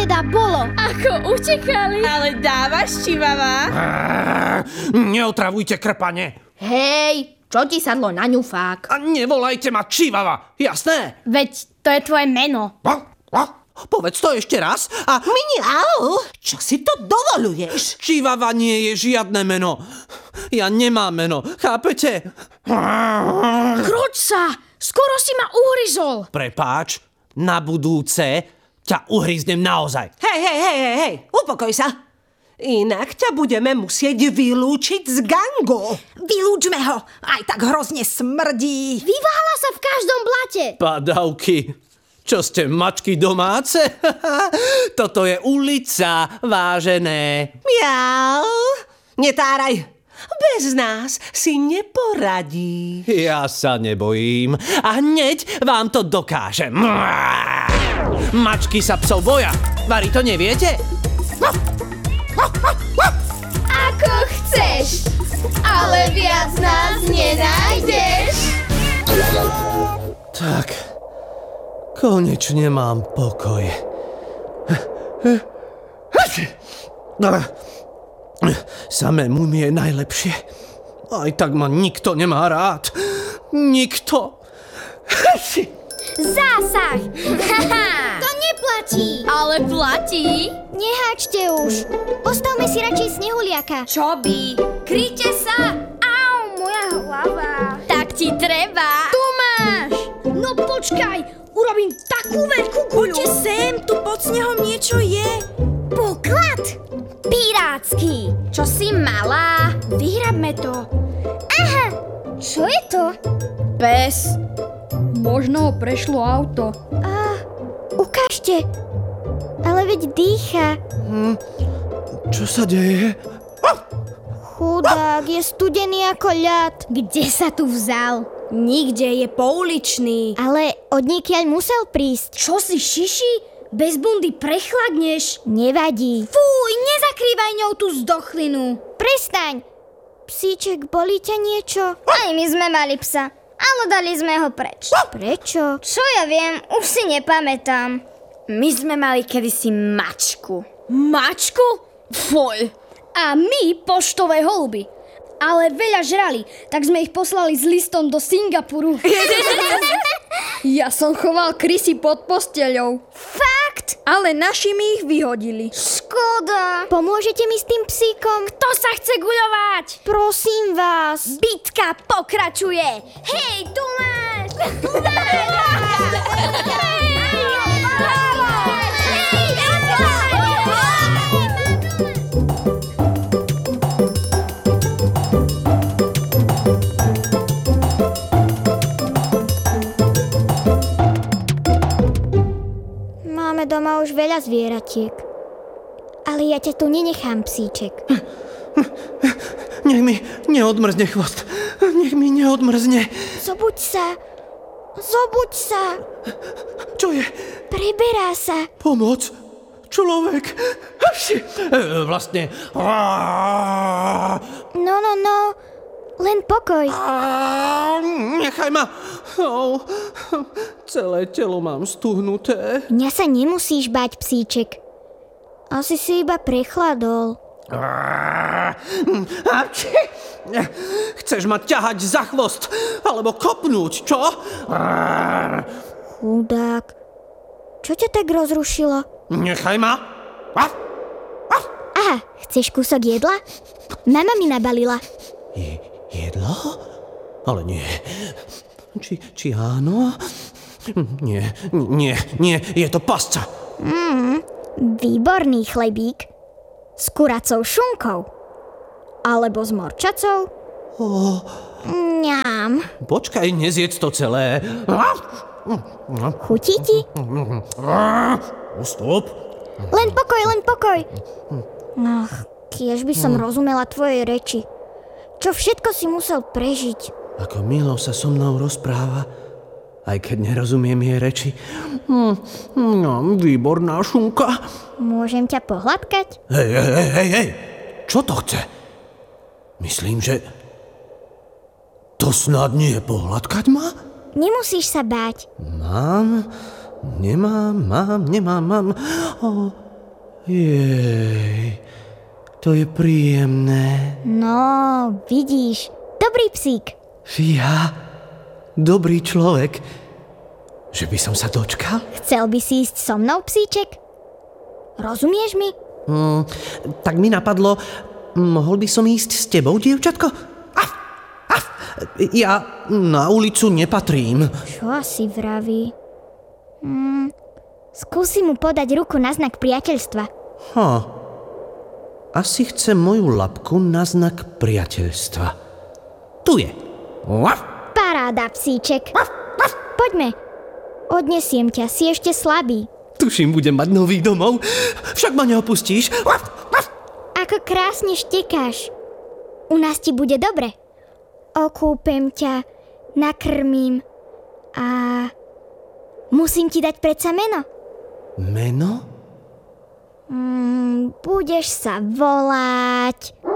teda bolo? Ako utekali. Ale dávaš, čivava? Neotravujte krpane. Hej, čo ti sadlo na ňufák? A nevolajte ma čivava, jasné? Veď to je tvoje meno. Povedz to ešte raz a... Miniau, čo si to dovoluješ? Čivava nie je žiadne meno. Ja nemám meno, chápete? Kroť sa! Skoro si ma uhryzol. Prepáč, na budúce ťa uhryznem naozaj. Hej, upokoj sa. Inak ťa budeme musieť vylúčiť z gangu. Vylúčme ho, aj tak hrozne smrdí. Vyvála sa v každom blate. Padavky. Čo ste, mačky domáce? Toto je ulica, vážené. Miau, netáraj. Bez nás si neporadí. Ja sa nebojím a hneď vám to dokážem. Mačky sa psov boja. Vari, to neviete? Ako chceš, ale viac nás nenájdeš. Tak, konečne mám pokoj. Samému mi je najlepšie. Aj tak ma nikto nemá rád. Nikto. Zásah! To neplatí. Ale platí. Neháčte už. Postavme si radšej snehuliaka. Čo by? Kryte sa. Au, moja hlava. Tak ti treba. Tu máš. No počkaj, urobím takú veľkú guľu. Poďte sem, tu pod snehom niečo je. Poklad. Pirátsky. Čo si malá? Vyhrabme to. Aha, čo je to? Pes. Možno ho prešlo auto. Ukážte. Ale veď dýcha. Čo sa deje? Chudák, je studený ako ľad. Kde sa tu vzal? Nikde, je pouličný. Ale odniekiaľ musel prísť. Čo si šiši? Bez bundy prechladneš. Nevadí. Fuj, nezakrývaj ňou tú zdochlinu. Prestaň. Psíček, bolí ťa niečo? Aj my sme mali psa, ale dali sme ho preč. Prečo? Čo ja viem, už si nepamätám. My sme mali kedysi mačku. Mačku? Fuj. A my poštové holuby. Ale veľa žrali, tak sme ich poslali s listom do Singapuru. Ja som choval krysy pod posteľou. Fakt? Ale naši mi ich vyhodili. Škoda. Pomôžete mi s tým psíkom? Kto sa chce guľovať? Prosím vás. Bitka pokračuje. Hej, tu máš! Tu Máme doma už veľa zvieratiek. Ale ja ťa tu nenechám, psíček. Nech mi neodmrzne chvost. Nech mi neodmrzne. Zobuď sa. Zobuď sa. Čo je? Preberá sa. Pomoc. Človek. Vlastne. No. Len pokoj. Nechaj ma. Celé telo mám stuhnuté. Mňa sa nemusíš báť, psíček. Asi si iba prechladol. Chceš ma ťahať za chvost alebo kopnúť, čo? Chudák. Čo ťa tak rozrušilo? Nechaj ma. Aha, chceš kúsok jedla? Mama mi nabalila. Jedlo? Ale nie. Či áno? Nie, je to pasca. Výborný chlebík. S kuracou šunkou. Alebo s morčacou. Ňám. Počkaj, nezjedz to celé. Chutí ti? Stop. Len pokoj. Ach, kiež by som rozumela tvojej reči. Čo všetko si musel prežiť. Ako milo sa so mnou rozpráva, aj keď nerozumiem jej reči. Výborná šunka. Môžem ťa pohľadkať? Hej, čo to chce? Myslím, že to snad nie je pohľadkať ma? Nemusíš sa báť. Mám. Jej, to je príjemné. No, vidíš, dobrý psík. Ja? Dobrý človek? Že by som sa dočkal? Chcel by si ísť so mnou, psíček? Rozumieš mi? Tak mi napadlo, mohol by som ísť s tebou, dievčatko? Ja na ulicu nepatrím. Čo asi vraví? Skúsi mu podať ruku na znak priateľstva. Asi chce moju labku na znak priateľstva. Tu je. Paráda, psíček. Poďme. Odnesiem ťa, si ešte slabý. Tuším, budem mať nový domov. Však ma neopustíš. Ako krásne štekáš. U nás ti bude dobre. Okúpem ťa, nakrmím a musím ti dať predsa meno. Meno? Budeš sa volať...